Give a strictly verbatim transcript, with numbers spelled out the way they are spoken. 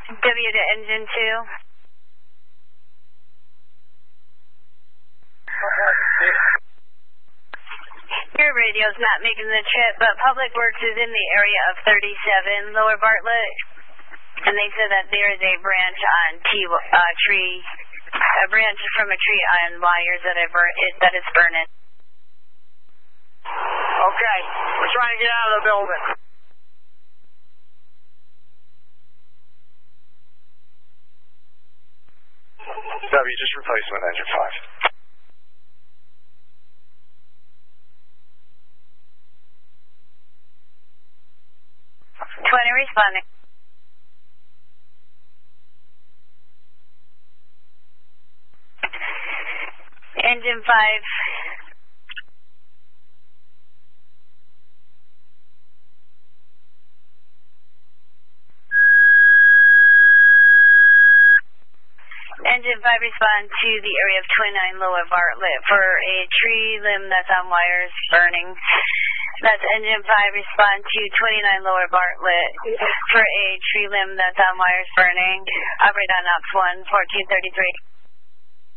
W to engine two. Your radio's not making the trip, but Public Works is in the area of thirty-seven Lower Bartlett, and they said that there is a branch on T, uh, tree, a branch from a tree on wires that, are bur- it, that is burning. Okay, we're trying to get out of the building. W, just replacement engine five. twenty responding. Engine five. Engine five respond to the area of twenty-nine Lower Bartlett for a tree limb that's on wires burning. That's engine five respond to twenty-nine Lower Bartlett for a tree limb that's on wires burning. Operate on ops one, fourteen thirty-three.